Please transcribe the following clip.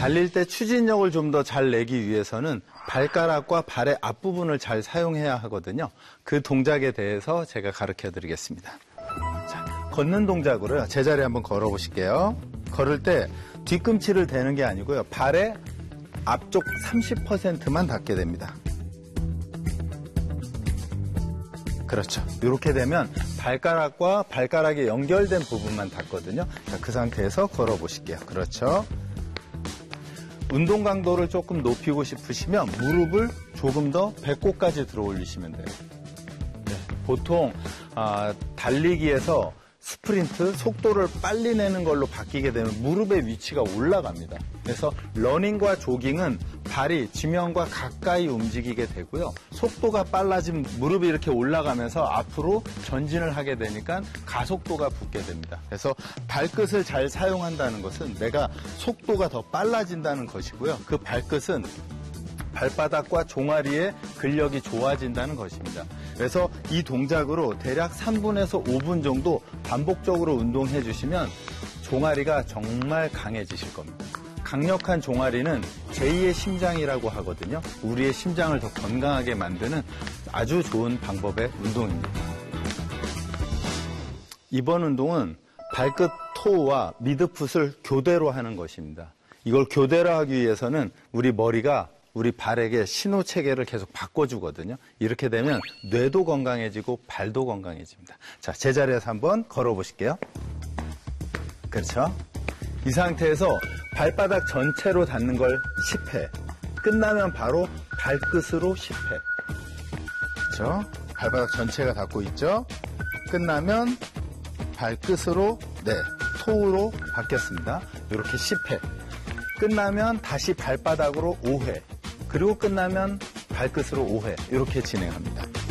달릴 때 추진력을 좀 더 잘 내기 위해서는 발가락과 발의 앞부분을 잘 사용해야 하거든요. 그 동작에 대해서 제가 가르쳐 드리겠습니다. 자, 걷는 동작으로요. 제자리에 한번 걸어 보실게요. 걸을 때 뒤꿈치를 대는 게 아니고요. 발의 앞쪽 30%만 닿게 됩니다. 그렇죠. 이렇게 되면 발가락과 발가락이 연결된 부분만 닿거든요. 자, 그 상태에서 걸어 보실게요. 그렇죠. 운동 강도를 조금 높이고 싶으시면 무릎을 조금 더 배꼽까지 들어 올리시면 돼요. 네, 보통 달리기에서 스프린트, 속도를 빨리 내는 걸로 바뀌게 되면 무릎의 위치가 올라갑니다. 그래서 러닝과 조깅은 발이 지면과 가까이 움직이게 되고요. 속도가 빨라지면 무릎이 이렇게 올라가면서 앞으로 전진을 하게 되니까 가속도가 붙게 됩니다. 그래서 발끝을 잘 사용한다는 것은 내가 속도가 더 빨라진다는 것이고요. 그 발끝은 발바닥과 종아리의 근력이 좋아진다는 것입니다. 그래서 이 동작으로 대략 3분에서 5분 정도 반복적으로 운동해 주시면 종아리가 정말 강해지실 겁니다. 강력한 종아리는 제2의 심장이라고 하거든요. 우리의 심장을 더 건강하게 만드는 아주 좋은 방법의 운동입니다. 이번 운동은 발끝 토우와 미드풋을 교대로 하는 것입니다. 이걸 교대로 하기 위해서는 우리 머리가 우리 발에게 신호 체계를 계속 바꿔주거든요. 이렇게 되면 뇌도 건강해지고 발도 건강해집니다. 자, 제자리에서 한번 걸어보실게요. 그렇죠. 이 상태에서 발바닥 전체로 닿는 걸 10회. 끝나면 바로 발끝으로 10회. 그렇죠. 발바닥 전체가 닿고 있죠. 끝나면 발끝으로, 토우로 바뀌었습니다. 이렇게 10회. 끝나면 다시 발바닥으로 5회. 그리고 끝나면 발끝으로 5회 이렇게 진행합니다.